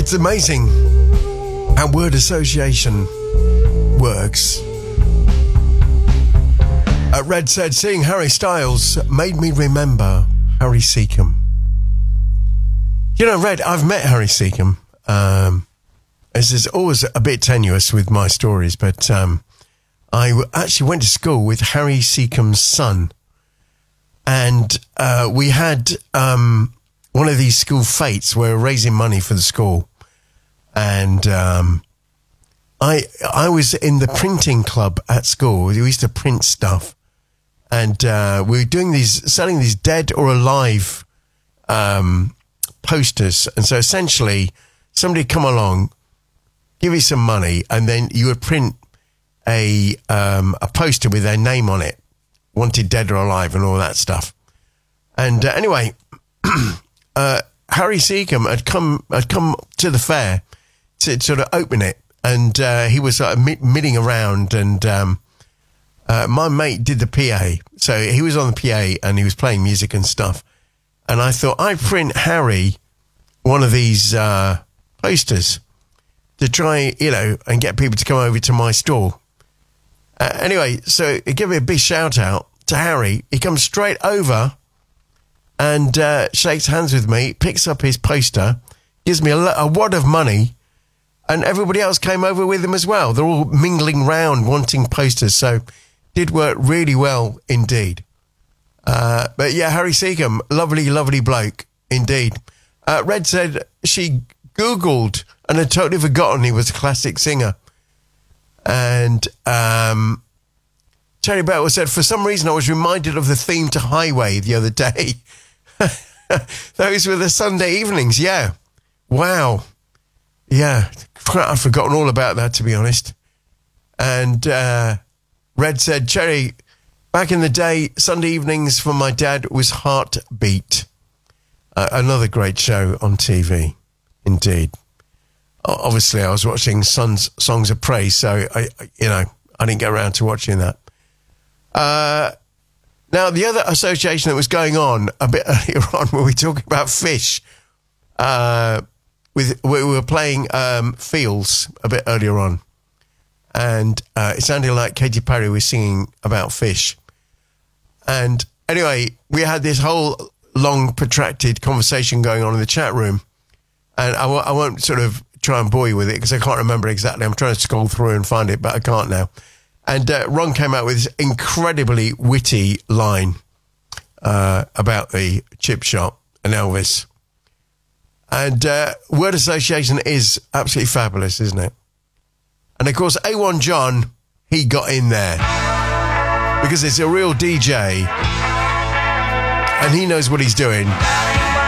It's amazing how word association works. Red said, seeing Harry Styles made me remember Harry Seacombe. You know, Red, I've met Harry Seacombe. This is always a bit tenuous with my stories, but I actually went to school with Harry Seacombe's son. And we had one of these school fetes where we're raising money for the school. And I was in the printing club at school. We used to print stuff. And we were doing selling these dead or alive posters. And so essentially, somebody would come along, give you some money, and then you would print a poster with their name on it, wanted dead or alive and all that stuff. And anyway, Harry Seacombe had come to the fair to sort of open it, and he was milling around, and my mate did the PA, so he was on the PA and he was playing music and stuff. And I thought I'd print Harry one of these posters to try, and get people to come over to my store. Anyway, so give me a big shout out to Harry. He comes straight over and shakes hands with me, picks up his poster, gives me a wad of money, and everybody else came over with him as well. They're all mingling round wanting posters, so did work really well indeed. But yeah, Harry Seacombe, lovely, lovely bloke indeed. Red said she Googled and had totally forgotten he was a classic singer. And Terry Bell said, for some reason I was reminded of the theme to Highway the other day. Those were the Sunday evenings, yeah. Wow. Yeah, I've forgotten all about that, to be honest. And Red said, Cherry, back in the day, Sunday evenings for my dad was Heartbeat. Another great show on TV, indeed. Obviously, I was watching Songs of Praise, so I didn't get around to watching that. Now, the other association that was going on a bit earlier on, when we were talking about fish, we were playing Fields a bit earlier on, and it sounded like Katy Perry was singing about fish. And anyway, we had this whole long, protracted conversation going on in the chat room, and I won't sort of try and bore you with it because I can't remember exactly. I'm trying to scroll through and find it, but I can't now. And Ron came out with this incredibly witty line about the chip shop and Elvis. And word association is absolutely fabulous, isn't it? And of course, A1 John, he got in there because it's a real DJ and he knows what he's doing.